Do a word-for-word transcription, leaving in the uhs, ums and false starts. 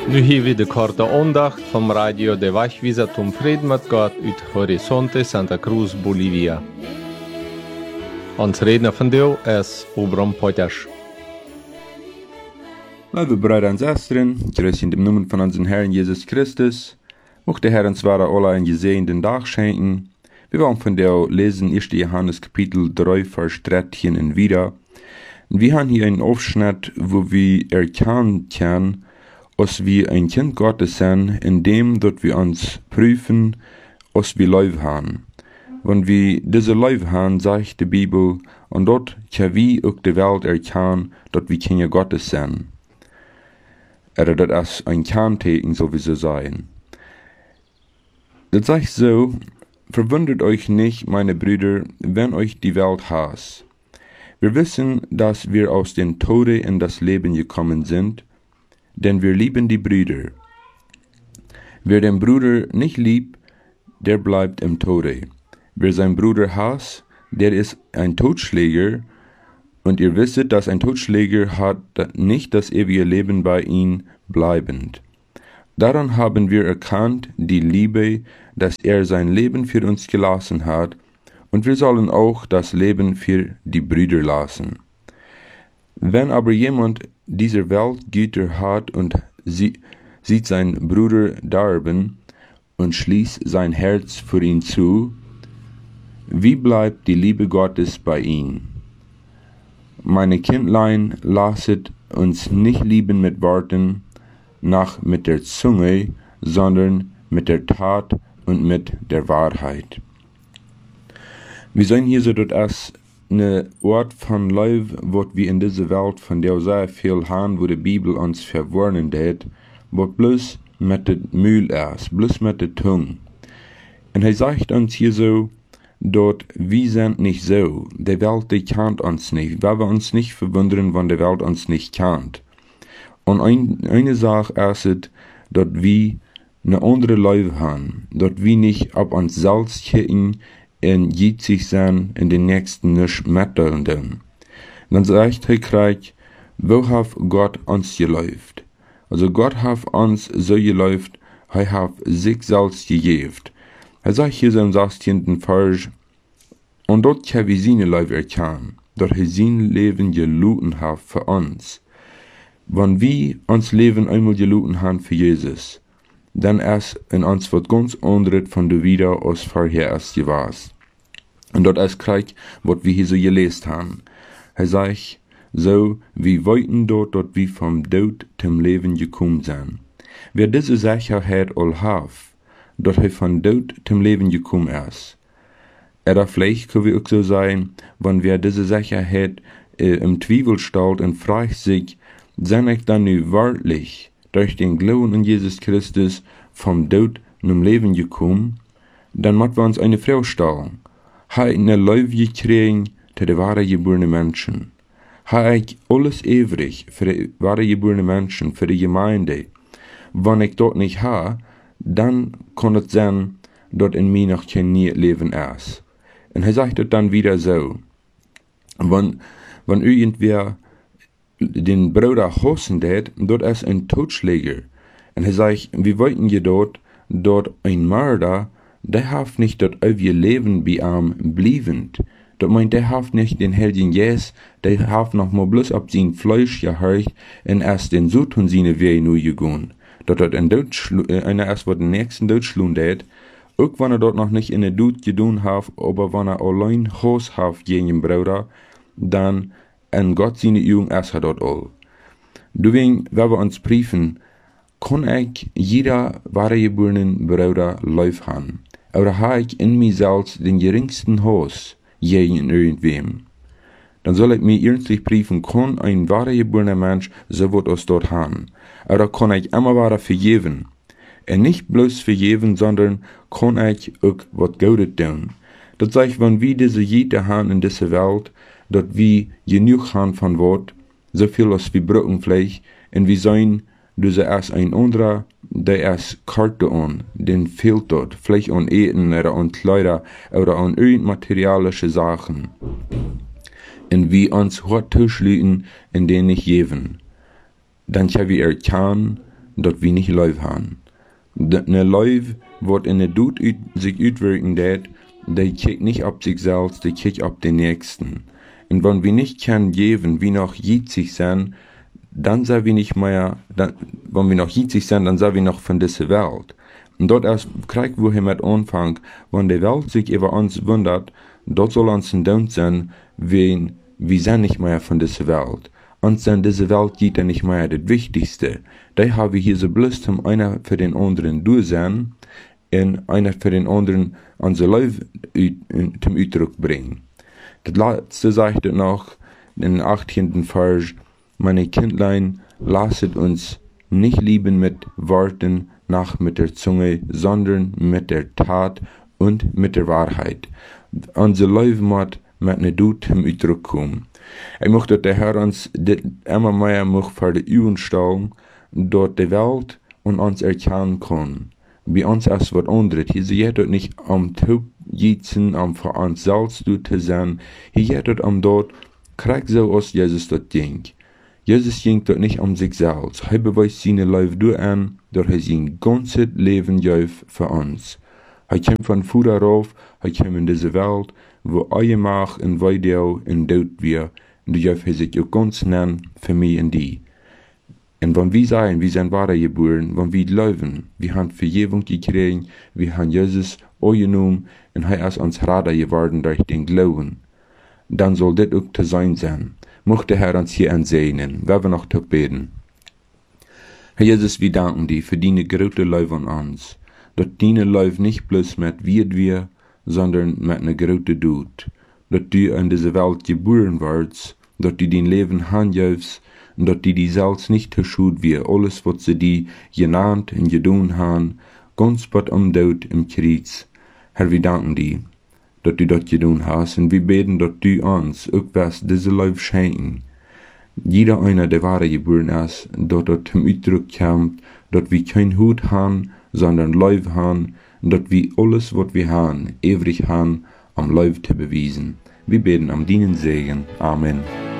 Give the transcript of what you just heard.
Nu hier weer de korte aandacht van Radio de Wachwieser Tom Frieden met God uit Horizonte Santa Cruz, Bolivia. Ons redner vandaag is Obram Potters. Liebe Brüder und Schwestern, ich grüße in dem Namen von unserem Herrn Jesus Christus. Möge der Herr uns wahre alle einen gesegneten Tag schenken. Wir wollen von der lesen ersten Johannes Kapitel drei, Vers dreizehn und wieder. Und wir haben hier einen Aufschnitt, wo wir erkennen können, dass wir ein Kind Gottes sind, indem dass wir uns prüfen, dass wir Leben haben. Wenn wir diese Leben haben, sagt die Bibel, und dort können wir auch die Welt erkennen, dass wir Kinder Gottes sind. Oder das ist ein Kernzeichen, so wie sie sagen. Das sagt so, verwundert euch nicht, meine Brüder, wenn euch die Welt hasst. Wir wissen, dass wir aus dem Tode in das Leben gekommen sind, denn wir lieben die Brüder. Wer den Bruder nicht liebt, der bleibt im Tode. Wer seinen Bruder hasst, der ist ein Totschläger, und ihr wisset, dass ein Totschläger hat nicht das ewige Leben bei ihm bleibend. Daran haben wir erkannt die Liebe, dass er sein Leben für uns gelassen hat, und wir sollen auch das Leben für die Brüder lassen. Wenn aber jemand dieser Welt Güter hat und sie, sieht seinen Bruder darben und schließt sein Herz für ihn zu, wie bleibt die Liebe Gottes bei ihm? Meine Kindlein, lasset uns nicht lieben mit Worten, nach mit der Zunge, sondern mit der Tat und mit der Wahrheit. Wir sehen hier so, dass es eine Ort von Leben, wo wir in dieser Welt von der sehr viel haben, wo die Bibel uns verwarnen hat, wo bloß mit dem Mühl ist, bloß mit der Tongue. Und er sagt uns hier so, dort, wir sind nicht so, die Welt, die kennt uns nicht, weil wir uns nicht verwundern, wenn die Welt uns nicht kennt. Und ein, eine Sache ist, dass wir eine andere Leben haben, dass wir nicht ab uns selbst kicken und jitzig sein in den nächsten nicht mitteln. Dann sagt er gleich, wo hat Gott uns geläuft? Also Gott hat uns so geläuft, er hat sich selbst gegeben. Er sagt hier so im sechzehnten Vers, und dort kann wir seine Leben erkennen, dass er sein Leben gelitten hat für uns. Wenn wir uns Leben einmal gelitten haben für Jesus, dann ist in uns was ganz anderes von der wieder als vorher erst gewesen. Und dort ist gleich, was wir hier so gelesen haben. Er sagt, so, wir wollten dort, dass wir vom Tod zum Leben gekommen sind. Wer diese Sicherheit all hat, dass er von Tod zum Leben gekommen ist. Oder vielleicht können wir auch so sein, wenn wir diese Sicherheit äh, im Zweifel stellt und fragt sich, sind ich dann nu wahrlich durch den Glauben an Jesus Christus vom Tod zum Leben gekommen? Dann müssen wir uns eine Frage stellen. Habe ich eine Leben gekriegt zu den wahren geborenen Menschen? Habe ich alles ewig für die wahren geborenen Menschen, für die Gemeinde? Wenn ich dort nicht habe, dann kann es sein, dass in mir noch kein Leben ist. Und er sagt es dann wieder so, wenn, wenn irgendwer den Bruder hassen hat, dort ist ein Totschläger. Und er sagt, wir wollten je dort, dort ein Mörder, der hat nicht das ewige Leben bei ihm bliebend. Das meint, der hat nicht den Heiligen Geist, der hat noch mal bloß ab sein Fleisch gehört und erst den Sud von seine Wege nur gegangen. Dort hat ein Deutsch, einer erst, was den nächsten Deutsch schlund hat, auch wenn er dort noch nicht in der Dut gedun hat, aber wenn er allein Haus hat gegen den Bruder, dann en Gott seine Augen erst hat dort all. Deswegen, wenn wir uns prüfen, kann ich jeder wahre geborenen Bruder Lauf haben. Oder habe ich in mir selbst den geringsten Haus gegen irgendwem? Dann soll ich mir ernstlich prüfen, kann ein wahre geborener Mensch so was aus dort haben? Oder kann ich immer wahre vergeben? Und nicht bloß vergeben, sondern kann ich auch was Gutes tun. Das sagt, wenn wir diese Jede haben in dieser Welt, dass wir genug haben von Wort, so viel als wir brauchen vielleicht, und wir sein, dass erst ein anderer, der erst Karte an, den fehlt dort, vielleicht an Eten oder an Kleider oder an irgend materialische Sachen. Und wir uns hart zuschließen, in denen nicht geben. Dann können wir erkennen, dat wir nicht Leuf haben. Ne Leuf, wat in der Dood uit, sich uitwirken dat, die kijkt nicht auf sich selbst, die kijkt auf den Nächsten. Und wenn wir nicht können geben, wie noch jitzig sind, dann sind wir nicht mehr, dann, wenn wir noch jitzig sind, dann sind wir noch von dieser Welt. Und dort erst kriegt wir mit Anfang, wenn die Welt sich über uns wundert, dort soll uns ein Dank sein, wenn wir sind nicht mehr von dieser Welt. Uns sind diese Welt geht ja nicht mehr das Wichtigste. Da haben wir hier so bloß, um einer für den anderen zu sein, und einer für den anderen unser Leben zum Ausdruck bringen. Das letzte sagt noch, in den achtzehnten Vers, meine Kindlein, lasset uns nicht lieben mit Worten, nach mit der Zunge, sondern mit der Tat und mit der Wahrheit. Unser Leben muss mit einer Tut zum Ausdruck kommen. Ich möchte, dass der Herr uns immer mehr möchte für die Übung stellen, dort die Welt und uns erkennen kann. Bei uns ist was anderes. Hier ist es nicht am Tub jitzen, am für uns selbst zu sein. Hier ist es am dort, kriegt so aus Jesus das Ding. Jesus ging dort nicht um sich selbst. Er beweist seine Leben durch an, dort er sein ganzes Leben jäuf für uns. Er kommt von Futter rauf, er kommt in diese Welt, wo euer Mach und Weideu und Tod wir, und du jäuf er sich auch ganz nennen für mich und die. Und wenn wir sagen, wir sind wahre geboren, wenn wir leben, wir haben Vergebung gekriegt, wir haben Jesus angenommen und er ist uns Rader geworden durch den Glauben, dann soll das auch zu sein sein. Möchte der Herr uns hier ansehen, wir werden noch beten. Herr Jesus, wir danken dir für deine große Liebe an uns, dass deine Liebe nicht bloß mit wird wir, sondern mit einer großen Tut, dass du in diese Welt geboren wirst, dass du dein Leben handjäufst, und dass die die selbst nicht verschut wie alles, was sie die genannt und getan haben, ganz bald am Tod im Kreuz. Herr, wir danken dir, dass du das getan hast, und wir beten, dass du uns auch was diese Leben schenken. Jeder einer, der wahre geboren ist, dass das zum Ausdruck kommt, dass wir kein Hut haben, sondern Leben haben, und dass wir alles, was wir haben, ewig haben, am Leben zu beweisen. Wir beten am deinen Segen. Amen.